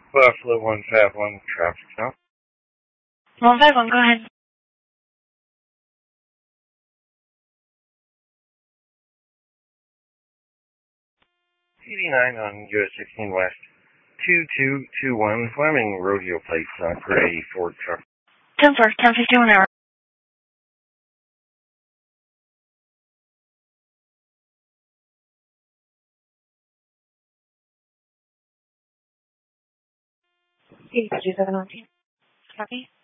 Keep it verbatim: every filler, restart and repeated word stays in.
Buffalo one five one, traffic stop. one five one, go ahead. eighty-nine on U S sixteen West, two two two one, Fleming, rodeo plates on gray Ford truck. ten four, ten fifty-one hour. eighty-two seven one two. Copy.